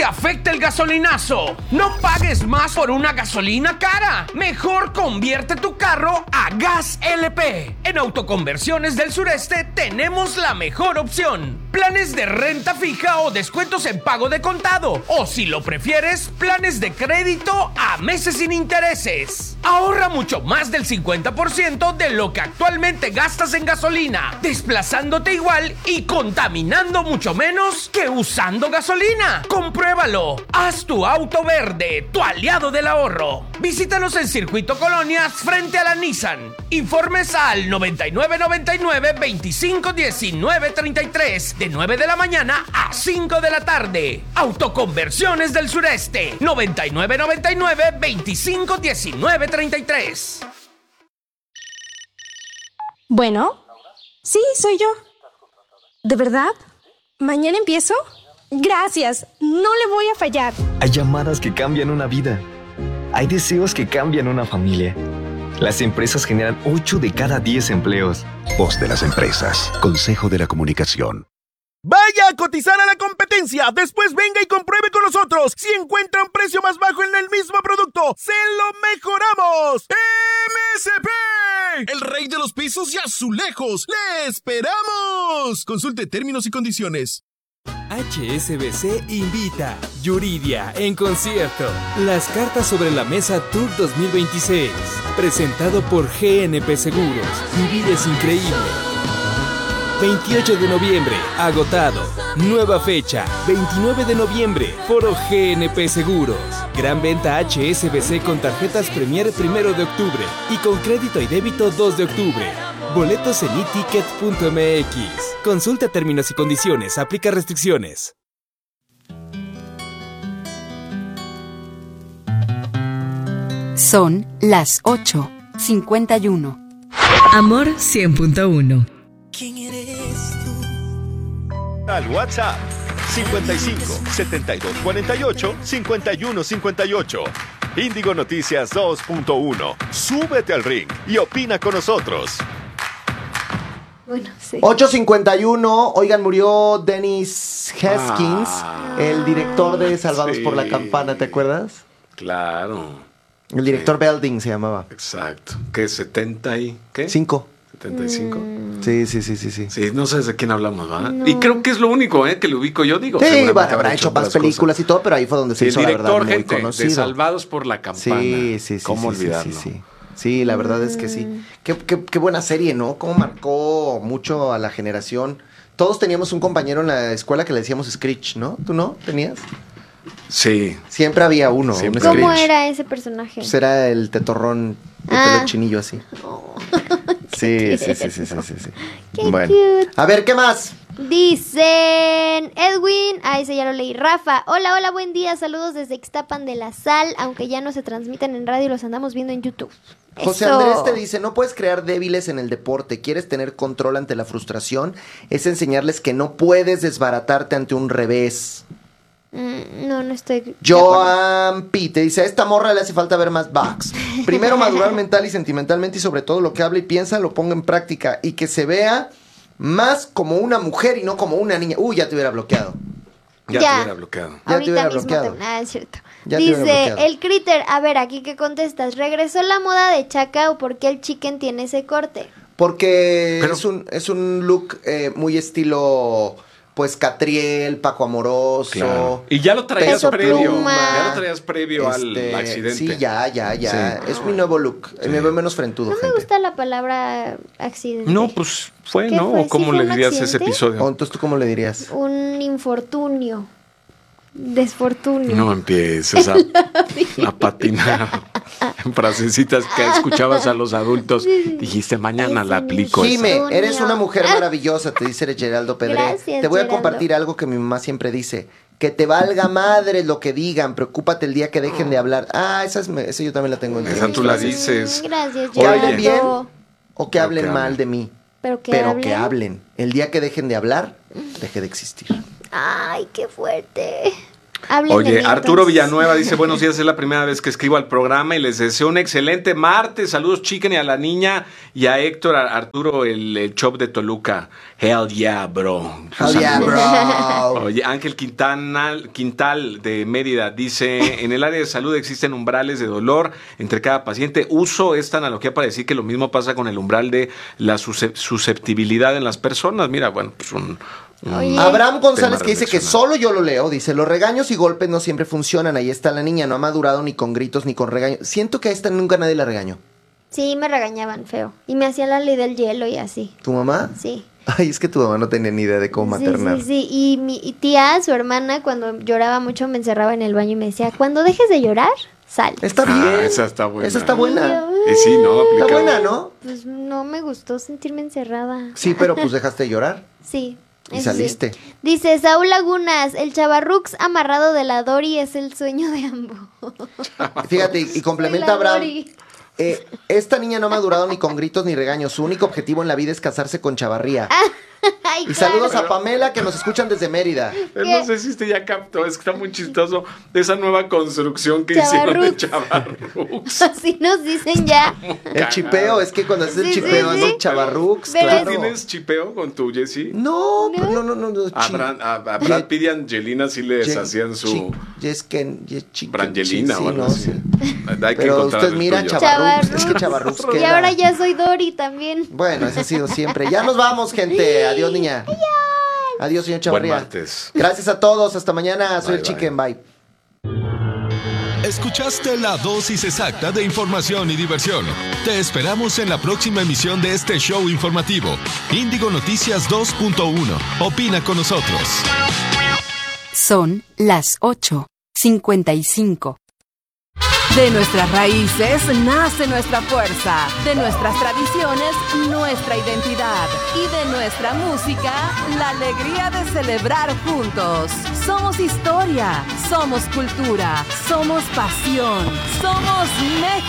afecta el gasolinazo. No pagues más por una gasolina cara. Mejor convierte tu carro a gas LP. En Autoconversiones del Sureste tenemos la mejor opción. Planes de renta fija o descuentos en pago de contado. O si lo prefieres, planes de crédito a meses sin intereses. Ahorra mucho más del 50% de lo que actualmente gastas en gasolina, desplazándote igual y contaminando mucho menos que usando gasolina. Compruébalo. Haz tu auto verde, tu aliado del ahorro. Visítanos en Circuito Colonias frente a la Nissan. Informes al 9999-251933 de 9 de la mañana a 5 de la tarde. Autoconversiones del Sureste. 9999-251933. Bueno, sí, soy yo. ¿De verdad? ¿Mañana empiezo? Gracias, no le voy a fallar. Hay llamadas que cambian una vida. Hay deseos que cambian una familia. Las empresas generan 8 de cada 10 empleos. Voz de las empresas. Consejo de la Comunicación. Vaya a cotizar a la competencia. Después venga y compruebe con nosotros. Si encuentra un precio más bajo en el mismo producto, ¡se lo mejoramos! ¡MSP! El rey de los pisos y azulejos. ¡Le esperamos! Consulte términos y condiciones. HSBC invita Yuridia en concierto. Las cartas sobre la mesa Tour 2026. Presentado por GNP Seguros. Mi vida es increíble. 28 de noviembre, agotado. Nueva fecha, 29 de noviembre, Foro GNP Seguros. Gran venta HSBC con tarjetas Premier 1 de octubre y con crédito y débito 2 de octubre. Boletos en eticket.mx. Consulta términos y condiciones, aplica restricciones. Son las 8:51. Amor 100.1. ¿Quién eres tú? Al WhatsApp 55 72 48 51 58. Índigo Noticias 2.1. Súbete al ring y opina con nosotros. Bueno, sí. 8:51. Oigan, murió Dennis Haskins, el director de Salvados por la Campana, ¿te acuerdas? Claro. El director Belding se llamaba. Exacto. ¿Qué? 70 y qué? 5. 75. Sí. Sí, no sé de quién hablamos, ¿verdad? No. Y creo que es lo único que le ubico yo, digo. Sí, bueno, habrá hecho más películas y todo, pero ahí fue donde se hizo, la verdad, muy conocido. De Salvados por la Campana. Sí. ¿Cómo olvidarlo? Sí, la verdad es que sí. Qué buena serie, ¿no? Cómo marcó mucho a la generación. Todos teníamos un compañero en la escuela que le decíamos Screech, ¿no? ¿Tú no? ¿Tenías? Sí. Siempre había uno. Siempre. ¿Cómo era ese personaje? Pues era el tetorrón de pelo chinillo así. Oh. Sí. Qué Bueno. cute. A ver, ¿qué más? Dicen Edwin, ese ya lo leí. Rafa, hola, buen día, saludos desde Ixtapan de la Sal, aunque ya no se transmiten en radio, los andamos viendo en YouTube. José Eso. Andrés te dice, no puedes crear débiles en el deporte, quieres tener control ante la frustración, es enseñarles que no puedes desbaratarte ante un revés. No estoy... Joan P. te dice, a esta morra le hace falta ver más Bugs. Primero madurar mental y sentimentalmente y sobre todo lo que habla y piensa lo ponga en práctica y que se vea más como una mujer y no como una niña. Ya te hubiera bloqueado. Ya te hubiera bloqueado. Ya te hubiera Ahorita mismo bloqueado. es cierto. Ya te hubiera Dice, bloqueado. el Critter, a ver, aquí que contestas, ¿regresó la moda de chaca o por qué el chicken tiene ese corte? Porque es un look muy estilo, pues, Catriel, Paco Amoroso. Claro. Y ya lo traías Peso previo. Pluma. Ya lo traías previo al accidente. Sí, ya. Sí. Es mi nuevo look. Me veo menos frentudo, No me gusta la palabra accidente. No, pues fue, ¿Qué ¿no? fue? ¿O cómo ¿Sí fue le un dirías ese accidente? episodio? Entonces, ¿tú cómo le dirías? Un infortunio. Desfortunio. No empieces a patinar en frasecitas que escuchabas a los adultos. Dijiste, mañana la aplico. Jime, esa. eres una mujer maravillosa, te dice Geraldo Pedré. Gracias, Te voy a Geraldo. compartir algo que mi mamá siempre dice. Que te valga madre lo que digan, preocúpate el día que dejen de hablar. Esa yo también la tengo en Esa tú la dices. Gracias, Que hablen bien Geraldo. o que hablen mal de mí. Pero que Que hablen. El día que dejen de hablar, deje de existir. Ay, qué fuerte. Háblenme Oye, mientras. Arturo Villanueva dice, buenos días, es la primera vez que escribo al programa y les deseo un excelente martes. Saludos, Chicken, y a la niña y a Héctor, Arturo, el Chop de Toluca. Hell yeah, bro. Hell yeah, bro. Oye, Ángel Quintal de Mérida dice, en el área de salud existen umbrales de dolor entre cada paciente. Uso esta analogía para decir que lo mismo pasa con el umbral de la susceptibilidad en las personas. Mira, bueno, pues Abraham González, que dice que solo yo lo leo, dice, los regaños y golpes no siempre funcionan, ahí está la niña, no ha madurado ni con gritos ni con regaños. Siento que a esta nunca nadie la regañó. Sí, me regañaban feo. Y me hacía la ley del hielo y así. ¿Tu mamá? Sí. Ay, es que tu mamá no tenía ni idea de cómo maternar. Sí. Y mi tía, su hermana, cuando lloraba mucho me encerraba en el baño y me decía, cuando dejes de llorar, sal. Está bien. Esa está buena. Esa está buena. Sí, ¿no? Aplicado. Está buena, ¿no? Pues no me gustó sentirme encerrada. Sí, pero pues dejaste de llorar. Sí. Y saliste. Sí. Dice Saúl Lagunas, el chavarrux amarrado de la Dori es el sueño de ambos. Fíjate, y complementa Abraham. Esta niña no ha madurado ni con gritos ni regaños. Su único objetivo en la vida es casarse con Chavarría. Ay, y saludos a Pamela, que nos escuchan desde Mérida. No sé si usted ya captó, es que está muy chistoso esa nueva construcción que hicieron de Chavarrux. Así nos dicen ya. El chipeo, es que cuando haces el chipeo es el Chavarrux, claro. ¿Tienes chipeo con tu Jessie? No. A Brad Pitt y Angelina sí les hacían su... Brangelina o algo así. Hay que pero encontrar usted mira Chavarrux, es que Chavarrux Y ahora ya soy Dori también. Bueno, eso ha sido siempre. Ya nos vamos, gente. Adiós, niña. Adiós, señor Chavarría. Buen martes. Gracias a todos. Hasta mañana. Soy el Chicken. Bye. Escuchaste la dosis exacta de información y diversión. Te esperamos en la próxima emisión de este show informativo. Índigo Noticias 2.1. Opina con nosotros. Son las 8:55. De nuestras raíces nace nuestra fuerza, de nuestras tradiciones nuestra identidad y de nuestra música la alegría de celebrar juntos. Somos historia, somos cultura, somos pasión, somos México.